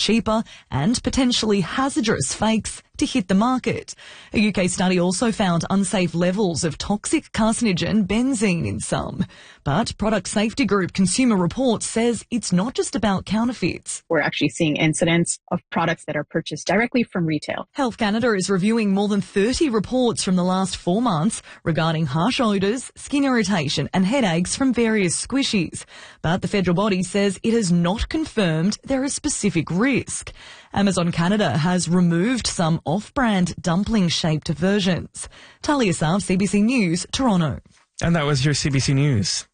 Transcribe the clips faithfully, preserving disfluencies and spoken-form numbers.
cheaper and potentially hazardous fakes to hit the market. A U K study also found unsafe levels of toxic carcinogen benzene in some. But product safety group Consumer Reports says it's not just about counterfeits. We're actually seeing incidents of products that are purchased directly from retail. Health Canada is reviewing more than thirty reports from the last four months regarding harsh odours, skin irritation and headaches from various squishies. But the federal body says it has not confirmed there is specific risk. Amazon Canada has removed some off-brand dumpling-shaped versions. Talia Saab, C B C News, Toronto. And that was your C B C News.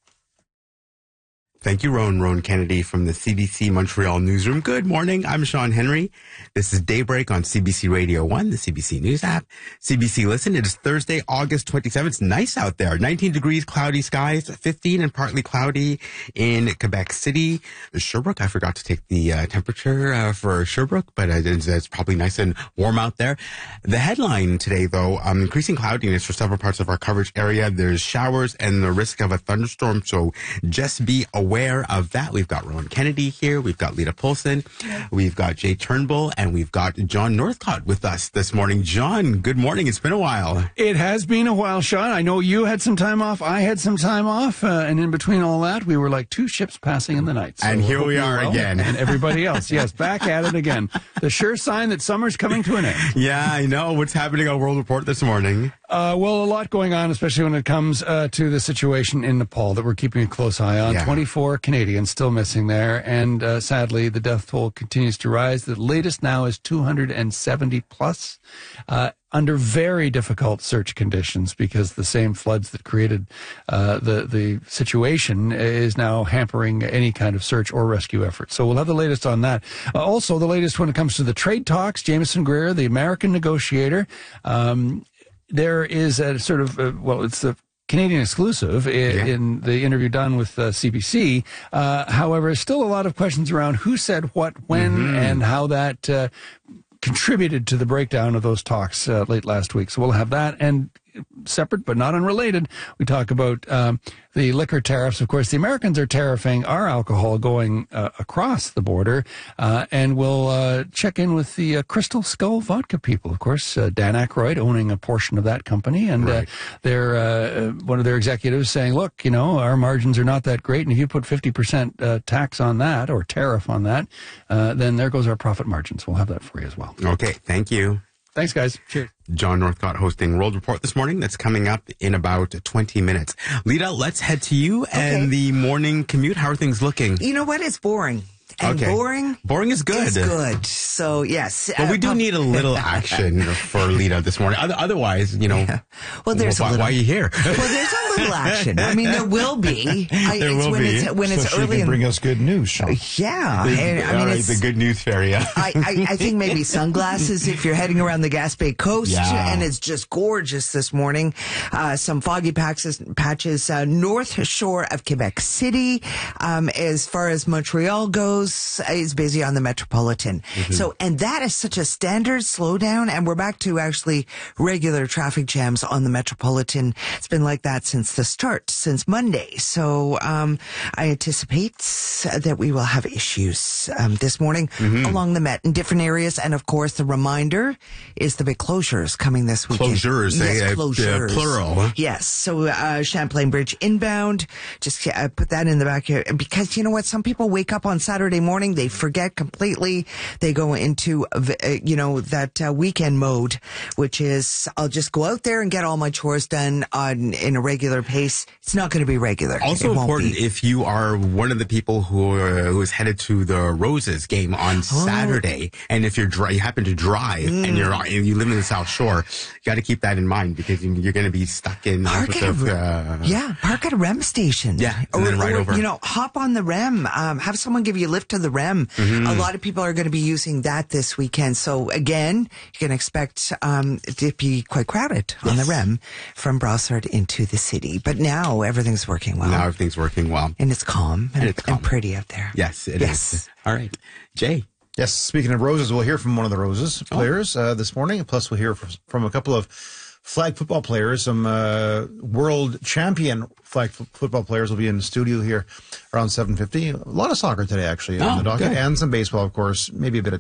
Thank you, Rowan. Rowan Kennedy from the C B C Montreal newsroom. Good morning. I'm Sean Henry. This is Daybreak on C B C Radio one, the C B C News app, C B C Listen. It is Thursday, August twenty-seventh. It's nice out there. nineteen degrees, cloudy skies, fifteen and partly cloudy in Quebec City. Sherbrooke, I forgot to take the uh, temperature uh, for Sherbrooke, but uh, it's, it's probably nice and warm out there. The headline today, though, um, increasing cloudiness for several parts of our coverage area. There's showers and the risk of a thunderstorm, so just be aware. Aware of that. We've got Rowan Kennedy here. We've got Lita Polson. We've got Jay Turnbull, and we've got John Northcott with us this morning. John, good morning. It's been a while. It has been a while, Sean. I know you had some time off. I had some time off. Uh, and in between all that, we were like two ships passing in the night. So and here we are well, again. And everybody else. Yes, back at it again. The sure sign that summer's coming to an end. Yeah, I know. What's happening on World Report this morning? Uh, well, a lot going on, especially when it comes uh, to the situation in Nepal that we're keeping a close eye on. Yeah. twenty-four Canadians still missing there, and uh, sadly, the death toll continues to rise. The latest now is two hundred seventy plus, uh, under very difficult search conditions because the same floods that created uh, the the situation is now hampering any kind of search or rescue effort. So we'll have the latest on that. Uh, also, the latest when it comes to the trade talks. Jameson Greer, the American negotiator. Um, There is a sort of, uh, well, it's the Canadian exclusive in, yeah. in the interview done with uh, C B C. Uh, however, still a lot of questions around who said what, when, mm-hmm. and how that uh, contributed to the breakdown of those talks uh, late last week. So we'll have that. And separate but not unrelated, we talk about um, the liquor tariffs. Of course, the Americans are tariffing our alcohol going uh, across the border, uh, and we'll uh, check in with the uh, Crystal Skull vodka people. Of course, uh, Dan Aykroyd owning a portion of that company, and right. uh, they're uh, one of their executives saying, "Look, you know, our margins are not that great, and if you put fifty percent uh, tax on that or tariff on that, uh, then there goes our profit margins." We'll have that for you as well. Okay, thank you. Thanks, guys. Cheers. John Northcott hosting World Report this morning. That's coming up in about twenty minutes. Lita, let's head to you okay. and the morning commute. How are things looking? You know what? It's boring. And okay. boring. Boring is good. Is good. So, yes. But uh, we do need a little action for Lita this morning. Otherwise, you know. Yeah. Well, there's why, a little, why are you here? Well, there's a little action. I mean, there will be. I, there will when be. It's, when so it's she early. can in, bring us good news, Sean. Yeah. The, and, I mean, all right, it's, the good news fairy. Yeah. I, I, I think maybe sunglasses if you're heading around the Gaspé Coast. Yeah. And it's just gorgeous this morning. Uh, some foggy patches, patches uh, north shore of Quebec City. Um, as far as Montreal goes, is busy on the Metropolitan. Mm-hmm. So, and that is such a standard slowdown, and we're back to actually regular traffic jams on the Metropolitan. It's been like that since the start, since Monday. So, um, I anticipate that we will have issues um, this morning mm-hmm. along the Met in different areas. And of course, the reminder is the big closures coming this weekend. Closures, yes, uh, closures. Uh, plural. Yes. So, uh, Champlain Bridge inbound, just uh, put that in the back here. Because you know what? Some people wake up on Saturday morning, they forget completely. They go into, uh, you know, that uh, weekend mode, which is, I'll just go out there and get all my chores done on in a regular pace. It's not going to be regular. Also important if you are one of the people who are, who is headed to the Roses game on oh. Saturday, and if you're dri- you happen to drive mm. and you're you live in the South Shore, you got to keep that in mind because you're going to be stuck in. Park at a, uh, yeah, park at a R E M station. Yeah, and or, then right or, over. You know, hop on the R E M. Um, have someone give you a lift to the R E M. Mm-hmm. A lot of people are going to be using that this weekend. So again, you can expect um, it to be quite crowded yes. on the R E M from Brossard into the city. But now everything's working well. Now everything's working well. And it's calm and, and, it's calm. and pretty out there. Yes, it yes. is. All right. Jay. Yes, speaking of Roses, we'll hear from one of the Roses players uh, this morning. Plus, we'll hear from, from a couple of flag football players. Some uh, world champion flag f- football players will be in the studio here around seven fifty. A lot of soccer today, actually, oh, on the docket. good. And some baseball, of course. Maybe a bit of